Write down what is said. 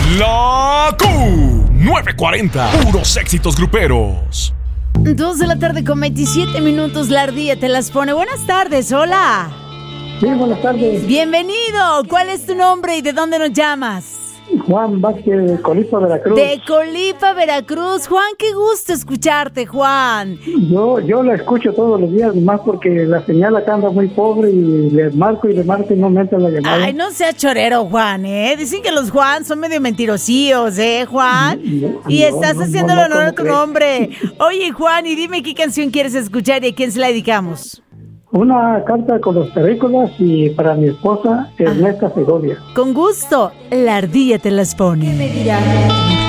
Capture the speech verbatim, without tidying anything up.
La Q novecientos cuarenta, puros éxitos gruperos. Dos de la tarde con veintisiete minutos, la ardilla te las pone. Buenas tardes, hola. Sí, buenas tardes. Bienvenido. ¿Cuál es tu nombre y de dónde nos llamas? Juan Vázquez, de Colipa, Veracruz. De Colipa, Veracruz. Juan, qué gusto escucharte, Juan. Yo yo la escucho todos los días, más porque la señal acá anda muy pobre y le marco y le marco y no me entra la llamada. Ay, no sea chorero, Juan, ¿eh? Dicen que los Juan son medio mentirosíos, ¿eh, Juan? No, y no, estás no, haciendo no, el honor no, a tu ¿cómo nombre. Oye, Juan, y dime qué canción quieres escuchar y a quién se la dedicamos. Una carta con los terrícolas y para mi esposa, Ernesto Segovia. Con gusto, la ardilla te las pone. ¿Qué me dirá?